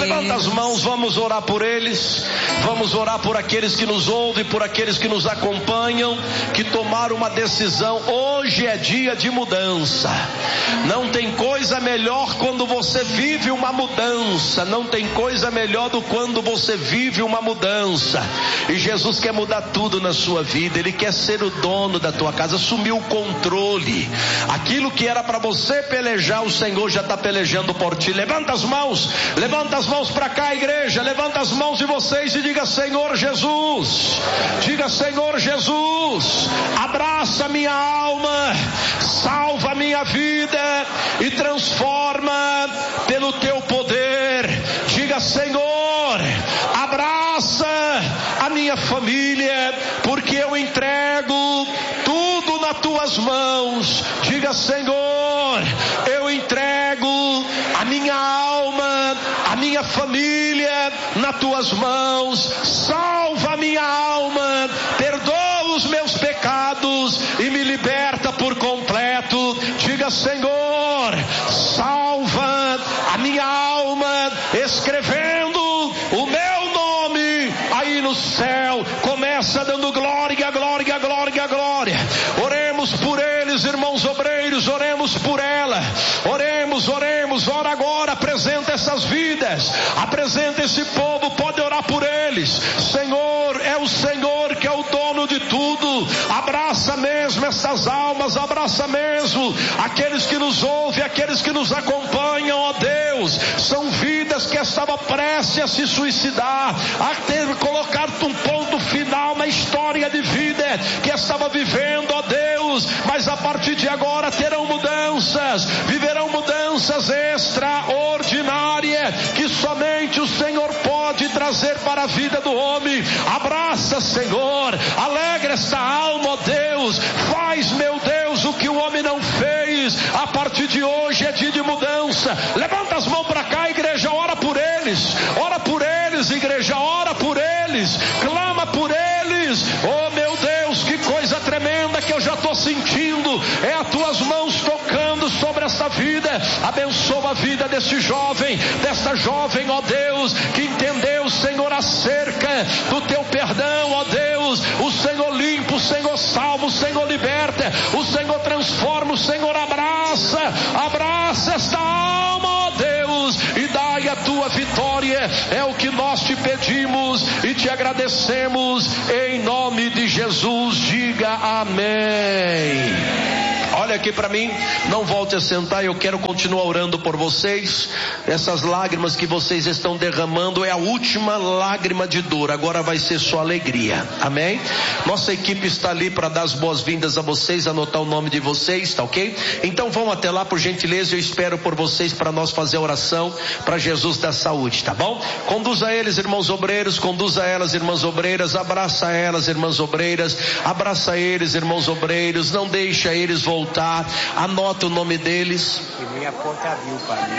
Levanta as mãos, vamos orar por eles. Vamos orar por aqueles que nos ouvem, por aqueles que nos acompanham, que tomaram uma decisão. Hoje é dia de mudança. Não tem coisa melhor quando você vive uma mudança. Não tem coisa melhor do que quando você vive uma mudança. E Jesus quer mudar tudo na sua vida. Ele quer ser o dono da tua casa, assumir o controle. Aquilo que era para você pelejar, o Senhor já está pelejando por ti. Levanta as mãos para cá, igreja. Levanta as mãos de vocês e diga: Senhor Jesus, diga: Senhor Jesus, abraça minha alma, salva minha vida e transforma pelo teu poder. Diga: Senhor, abraça a minha família, porque eu entrego tudo nas tuas mãos. Diga: Senhor, eu entrego a minha alma, a minha família nas tuas mãos. Salva a minha alma, perdoa os meus pecados e me liberta por completo. Diga: Senhor, salva a minha alma, escrevendo o meu nome aí no céu. Começa dando glória, glória, glória, glória. Oremos por eles, irmãos obreiros, oremos por ela. Oremos, ora agora, apresenta essas vidas, apresenta esse povo, pode orar por eles. Senhor, é o Senhor que é o dono de tudo. Abraça mesmo essas almas, abraça mesmo aqueles que nos ouvem, aqueles que nos acompanham, ó Deus. São vidas que estavam prestes a se suicidar, a ter colocado um ponto final na história de vida que estava vivendo, ó Deus, mas a partir de agora terão mudanças, viverão mudanças extraordinárias que somente o Senhor pode trazer para a vida do homem. Abraça, Senhor, alegra esta alma, ó Deus. Faz, meu Deus, o que o homem não fez. A partir de hoje é dia de mudança. Levanta as mãos para cá, igreja, ora por eles, igreja, ora por eles, clama por eles. Oh meu Deus, que coisa tremenda que eu já estou sentindo. É as tuas mãos tocando sobre essa vida. Abençoa a vida deste jovem, desta jovem, ó Deus, que entendeu, Senhor, acerca do teu perdão, ó Deus. O Senhor limpa, o Senhor salva, o Senhor liberta, o Senhor transforma, o Senhor abraça esta alma, ó Deus, e dai a tua vitória. É o que nós te pedimos e te agradecemos em nome de Jesus. Diga amém. Olha aqui para mim, não volte a sentar, eu quero continuar orando por vocês. Essas lágrimas que vocês estão derramando é a última lágrima de dor, agora vai ser só alegria, amém? Nossa equipe está ali para dar as boas-vindas a vocês, anotar o nome de vocês, tá ok? Então vão até lá, por gentileza, eu espero por vocês para nós fazer a oração para Jesus dar saúde, tá bom? Conduza eles, irmãos obreiros, conduza elas, irmãs obreiras, abraça elas, irmãs obreiras, abraça eles, irmãos obreiros, não deixa eles voltar. Anota o nome deles. Minha conta viu para mim.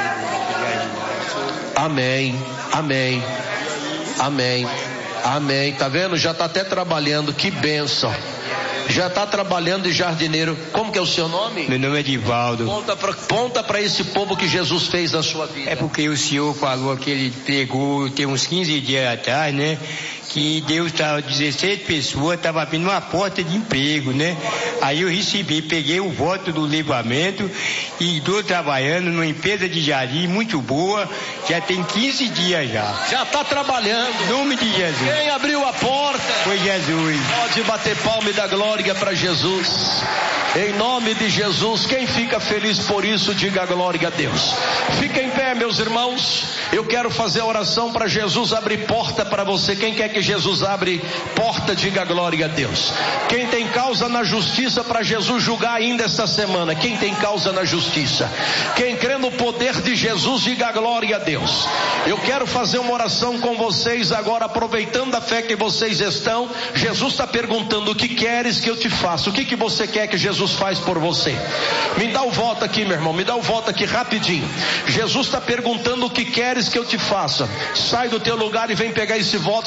Amém, amém, amém, amém. Tá vendo? Já está até trabalhando, que bênção. Já está trabalhando de jardineiro. Como que é o seu nome? Meu nome é Divaldo. Conta para esse povo que Jesus fez na sua vida. É porque o senhor falou que ele pregou tem uns 15 dias atrás, né? Que Deus estava, 16 pessoas estavam abrindo uma porta de emprego, né? Aí eu recebi, peguei o voto do livramento e estou trabalhando numa empresa de jardim muito boa, já tem 15 dias já. Já está trabalhando. Em nome de Jesus. Quem abriu a porta? Foi Jesus. Pode bater palma e dar glória para Jesus. Em nome de Jesus, quem fica feliz por isso, diga glória a Deus. Fica em pé, meus irmãos. Eu quero fazer a oração para Jesus abrir porta para você. Quem quer que Jesus abre porta, diga glória a Deus. Quem tem causa na justiça para Jesus julgar ainda esta semana, quem tem causa na justiça, quem crê no poder de Jesus, diga glória a Deus. Eu quero fazer uma oração com vocês agora, aproveitando a fé que vocês estão. Jesus está perguntando: o que queres que eu te faça? O que você quer que Jesus faz por você? Me dá o voto aqui, meu irmão, me dá o voto aqui rapidinho. Jesus está perguntando: o que queres que eu te faça? Sai do teu lugar e vem pegar esse voto que você vai fazer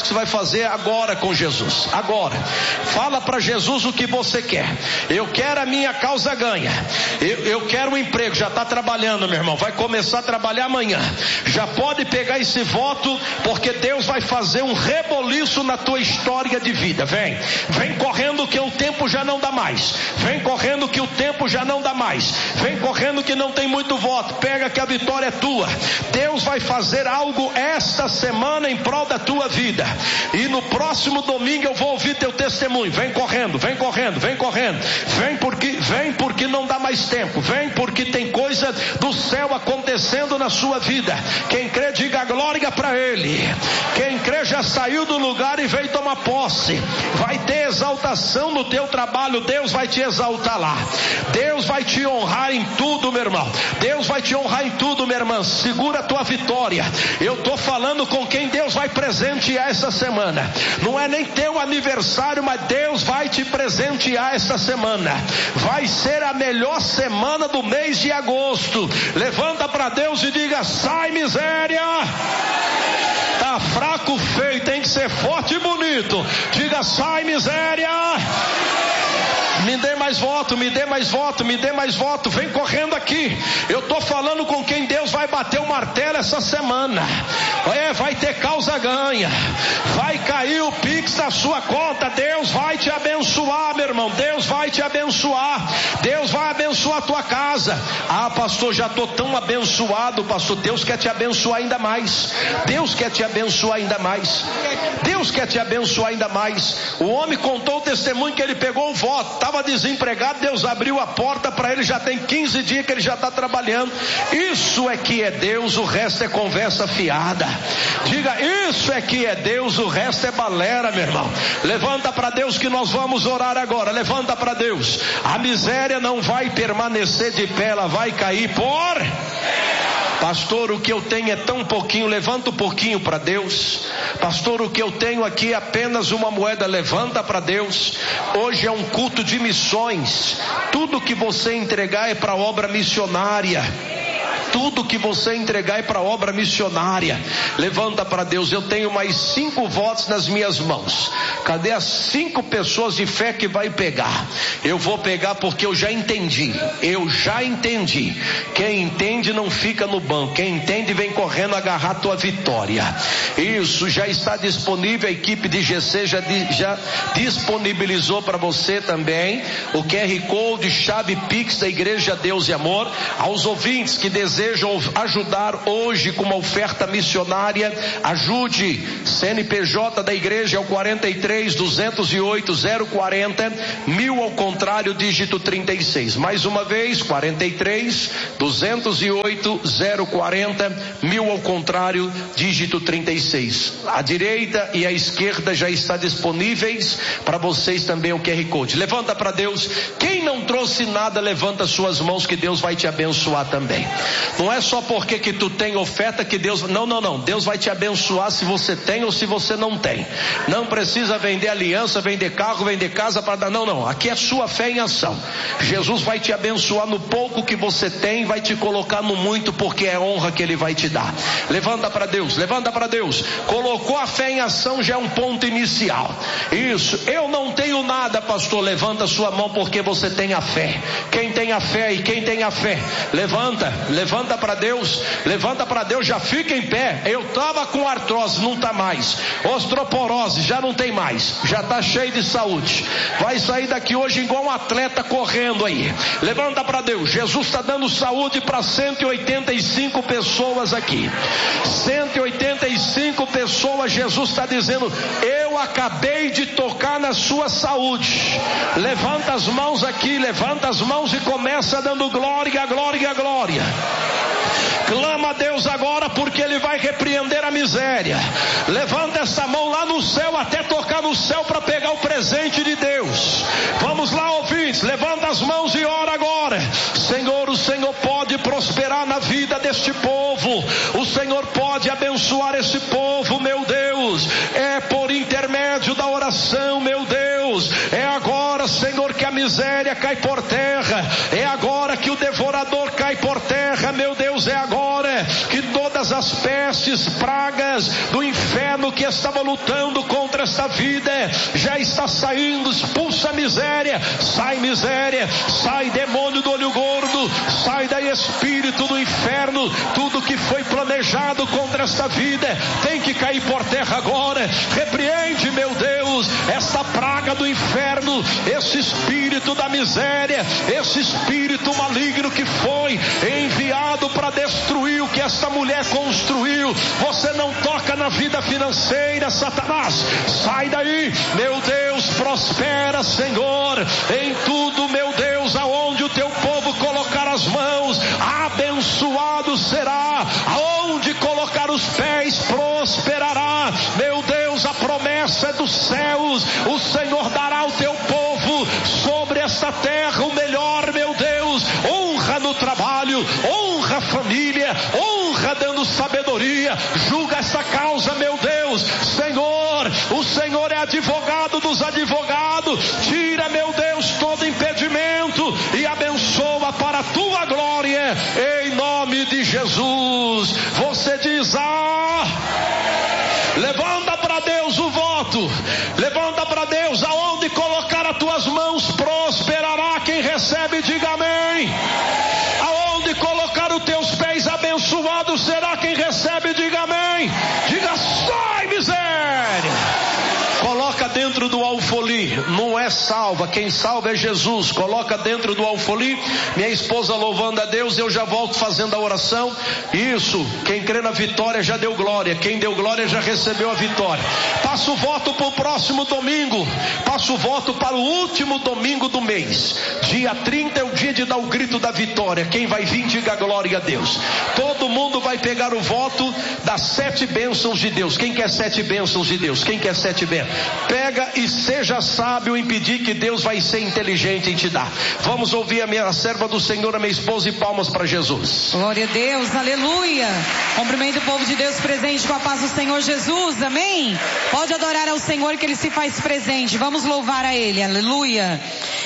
fazer agora com Jesus. Agora, fala para Jesus o que você quer. Eu quero a minha causa ganha. Eu quero um emprego. Já está trabalhando, meu irmão, vai começar a trabalhar amanhã. Já pode pegar esse voto, porque Deus vai fazer um reboliço na tua história de vida. Vem correndo que o tempo já não dá mais. Vem correndo que o tempo já não dá mais. Vem correndo que não tem muito voto. Pega que a vitória é tua. Deus vai fazer algo esta semana em prol da tua vida. E no próximo domingo eu vou ouvir teu testemunho. Vem correndo, vem correndo, vem correndo. Vem porque não dá mais tempo. Vem porque tem coisa do céu acontecendo na sua vida. Quem crê, diga glória para Ele. Quem crê já saiu do lugar e veio tomar posse. Vai ter exaltação no teu trabalho. Deus vai te exaltar lá. Deus vai te honrar em tudo, meu irmão. Deus vai te honrar em tudo, minha irmã. Segura a tua vitória. Eu estou falando com quem Deus vai presentear essa semana. Não é nem teu aniversário, mas Deus vai te presentear essa semana. Vai ser a melhor semana do mês de agosto. Levanta para Deus e diga: sai miséria. Tá fraco, feio, tem que ser forte e bonito. Diga: sai miséria. Me dê mais voto, me dê mais voto, me dê mais voto. Vem correndo aqui. Eu estou falando com quem Deus vai bater o martelo essa semana. Vai ter causa ganha. Vai cair o Pix na sua conta. Deus vai te abençoar, meu irmão. Deus vai te abençoar. Deus vai abençoar a tua casa. Ah, pastor, já estou tão abençoado, pastor. Deus quer te abençoar ainda mais. Deus quer te abençoar ainda mais. Deus quer te abençoar ainda mais. O homem contou o testemunho que ele pegou o voto. Estava desempregado, Deus abriu a porta para ele. Já tem 15 dias que ele já está trabalhando. Isso é que é Deus, o resto é conversa fiada. Diga: isso é que é Deus, o resto é balera, meu irmão. Levanta para Deus que nós vamos orar agora. Levanta para Deus. A miséria não vai permanecer de pé, ela vai cair por... Pastor, o que eu tenho é tão pouquinho. Levanta um pouquinho para Deus. Pastor, o que eu tenho aqui é apenas uma moeda. Levanta para Deus. Hoje é um culto de missões. Tudo que você entregar é para obra missionária. Tudo que você entregar é para obra missionária. Levanta para Deus. Eu tenho mais 5 votos nas minhas mãos. Cadê as 5 pessoas de fé que vai pegar? Eu vou pegar porque eu já entendi. Eu já entendi. Quem entende não fica no banco. Quem entende vem correndo agarrar a tua vitória. Isso já está disponível. A equipe de GC já disponibilizou para você também o QR Code, chave Pix da Igreja Deus e Amor. Aos ouvintes que desejam ajudar hoje com uma oferta missionária, ajude. CNPJ da igreja é o 43 208 040 1000 ao contrário, dígito 36. Mais uma vez, 43 208 040 1000 ao contrário, dígito 36. A direita e a esquerda já está disponíveis para vocês também o QR Code. Levanta para Deus. Quem não trouxe nada, levanta suas mãos que Deus vai te abençoar também. Não é só porque que tu tem oferta que Deus... Não. Deus vai te abençoar se você tem ou se você não tem. Não precisa vender aliança, vender carro, vender casa para dar... Não. Aqui é sua fé em ação. Jesus vai te abençoar no pouco que você tem, vai te colocar no muito, porque é honra que Ele vai te dar. Levanta para Deus, levanta para Deus. Colocou a fé em ação, já é um ponto inicial. Isso. Eu não tenho nada, pastor. Levanta sua mão porque você tem a fé. Quem tem a fé e quem tem a fé? Levanta para Deus, já fica em pé. Eu estava com artrose, não está mais. Osteoporose, já não tem mais. Já está cheio de saúde. Vai sair daqui hoje igual um atleta correndo aí. Levanta para Deus. Jesus está dando saúde para 185 pessoas aqui. 185 pessoas, Jesus está dizendo: eu acabei de tocar na sua saúde. Levanta as mãos aqui, levanta as mãos e começa dando glória, glória, glória. Clama a Deus agora, porque Ele vai repreender a miséria. Levanta essa mão lá no céu, até tocar no céu para pegar o presente de Deus. Vamos lá, ouvintes, levanta as mãos e ora agora. Senhor, o Senhor pode prosperar na vida deste povo. O Senhor pode abençoar esse povo, meu Deus. É por intermédio da oração, meu Deus. É agora, Senhor, que a miséria cai por terra. É agora que o devorador cai por terra, meu Deus. É agora que todas das pestes, pragas do inferno que estava lutando contra esta vida, já está saindo. Expulsa a miséria, sai demônio do olho gordo, sai daí espírito do inferno. Tudo que foi planejado contra esta vida tem que cair por terra agora. Repreende, meu Deus, essa praga do inferno, esse espírito da miséria, esse espírito maligno que foi enviado para destruir o que esta mulher construiu. Você não toca na vida financeira, Satanás, sai daí, meu Deus. Prospera, Senhor, em tudo, meu Deus, aonde o teu povo colocar as mãos, abençoado será. Aonde colocar os pés, prosperará. Meu Deus, a promessa é dos céus. O Senhor dará ao teu povo sobre esta terra o melhor, meu Deus. Honra no trabalho, honra a família, honra dando sabedoria. Julga essa causa, meu Deus. Senhor, o Senhor é advogado dos advogados. Tira, meu Deus, todo impedimento e abençoa para a tua glória, em nome de Jesus. Você diz: levanta para Deus o voto, levanta para Deus. Aonde colocar as tuas mãos, prosperará. Quem recebe, diga amém. Aonde colocar os teus pés, abençoado será. Quem recebe, diga amém. Diga: sai, miséria. Coloca dentro do alfoli, não é salva, quem salva é Jesus. Coloca dentro do alfoli. Minha esposa louvando a Deus, eu já volto fazendo a oração. Isso, quem crê na vitória já deu glória, quem deu glória já recebeu a vitória. Passo o voto para o próximo domingo, passo o voto para o último domingo do mês. Dia 30 é o dia de dar o grito da vitória. Quem vai vir, diga glória a Deus. Todo mundo vai pegar o voto das 7 bênçãos de Deus. Quem quer 7 bênçãos de Deus? Quem quer 7 bênçãos? Pega e seja sábio em pedir, que Deus vai ser inteligente em te dar. Vamos ouvir a minha serva do Senhor, a minha esposa, e palmas para Jesus. Glória a Deus, aleluia. Cumprimento o povo de Deus presente com a paz do Senhor Jesus, amém? Pode adorar ao Senhor que Ele se faz presente. Vamos louvar a Ele, aleluia.